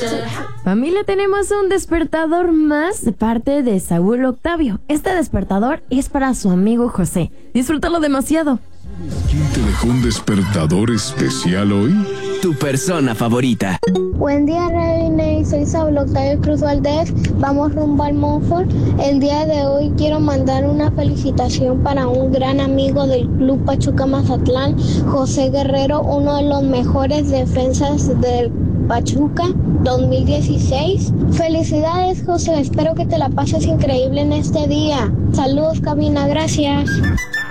Familia, tenemos un despertador más de parte de Saúl Octavio. Este despertador es para su amigo José. Disfrútalo demasiado. ¿Quién te dejó un despertador especial hoy? Tu persona favorita. Buen día, Reina. Soy Saúl Octavio Cruz Valdez. Vamos rumbo al Monfort. El día de hoy quiero mandar una felicitación para un gran amigo del Club Pachuca Mazatlán, José Guerrero, uno de los mejores defensas del Pachuca 2016. Felicidades, José. Espero que te la pases increíble en este día. Saludos, cabina. Gracias.